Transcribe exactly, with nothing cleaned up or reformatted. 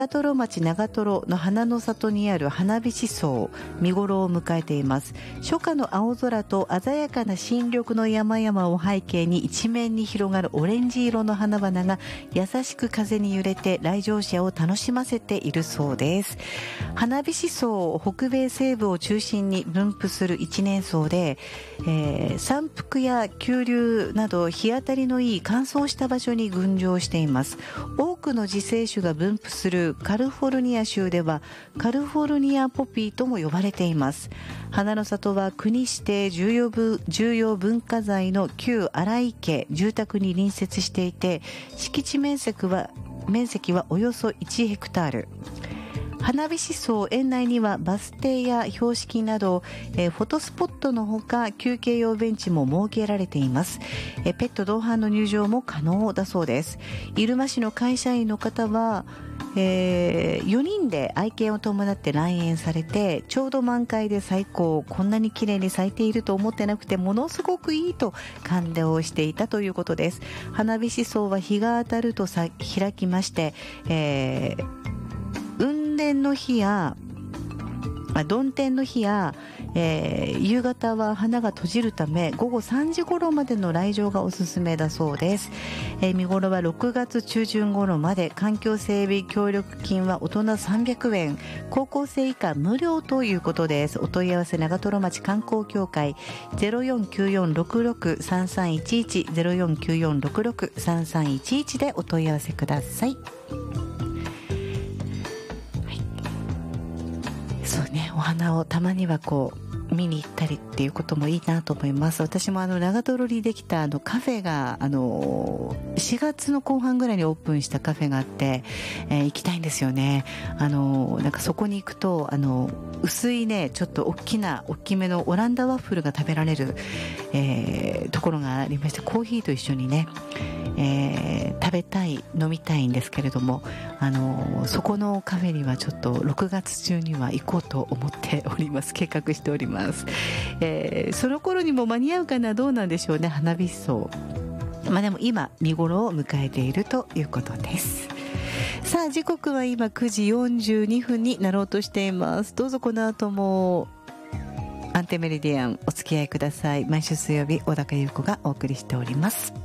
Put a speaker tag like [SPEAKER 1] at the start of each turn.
[SPEAKER 1] 長瀞町長瀞の花の里にある花火師草、見頃を迎えています。初夏の青空と鮮やかな新緑の山々を背景に一面に広がるオレンジ色の花々が優しく風に揺れて来場者を楽しませているそうです。花火師草、北米西部を中心に分布する一年草で、えー、山腹や急流など日当たりのいい乾燥した場所に群青しています。多くの自生種が分布するカリフォルニア州ではカリフォルニアポピーとも呼ばれています。花の里は国指定重要文、重要文化財の旧荒井家住宅に隣接していて、敷地面積は面積はおよそいちヘクタール。花火師草園内にはバス停や標識など、えー、フォトスポットのほか休憩用ベンチも設けられています。えー、ペット同伴の入場も可能だそうです。入間市の会社員の方は、えー、よにんで愛犬を伴って来園されて、ちょうど満開で最高、こんなに綺麗に咲いていると思ってなくてものすごくいいと感動していたということです。花火師草は日が当たるとさ開きまして、えー運転の日や曇天の日や、えー、夕方は花が閉じるため午後さんじ頃までの来場がおすすめだそうです。えー、見頃はろくがつ中旬頃まで、環境整備協力金は大人さんびゃくえん、高校生以下無料ということです。お問い合わせ長瀞町観光協会 ゼロよんきゅうよんろくろくさんさんいちいち ゼロよんきゅうよんろくろくさんさんいちいちでお問い合わせください。そうね、お花をたまにはこう見に行ったりっていうこともいいなと思います。私もあの長瀞にできたあのカフェがあのしがつの後半ぐらいにオープンしたカフェがあって、えー、行きたいんですよね。あのなんかそこに行くとあの薄いねちょっと大きな大きめのオランダワッフルが食べられる、えー、ところがありまして、コーヒーと一緒にね、えー、食べたい飲みたいんですけれども、あのそこのカフェにはちょっとろくがつ中には行こうと思っております。計画しております。えー、その頃にも間に合うかな、どうなんでしょうね、花火師草。まあでも今見頃を迎えているということです。さあ時刻は今くじよんじゅうにふんになろうとしています。どうぞこの後もアンテメリディアンお付き合いください。毎週水曜日小高優子がお送りしております。